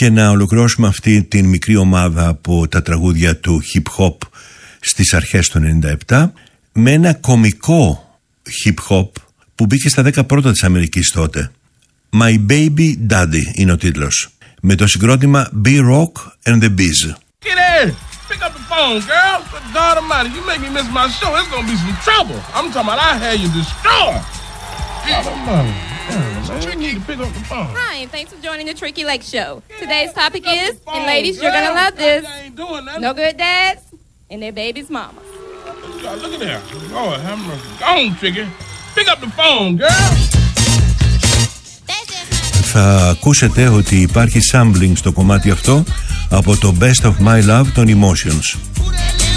και να ολοκληρώσουμε αυτή την μικρή ομάδα από τα τραγούδια του hip hop στις αρχές του 97 με ένα κωμικό hip hop που μπήκε στα 10 πρώτα της Αμερικής τότε. My Baby Daddy είναι ο τίτλος, με το συγκρότημα B-Rock and the Bees. Get in! Pick up the phone, girl! Good God Almighty, you make me miss my show. It's gonna be some trouble. I'm talking about I had you destroyed. God Almighty. You need to pick up the phone. Hi, and thanks for joining the Tricky Lake Show. Today's topic is, and ladies, you're gonna love this, no good dads and their baby's mamas. Look at there. Lord, have mercy. Go on, Tricky. Pick up the phone, girl. Θα ακούσετε ότι υπάρχει sampling στο κομμάτι αυτό από το Best of My Love των Emotions.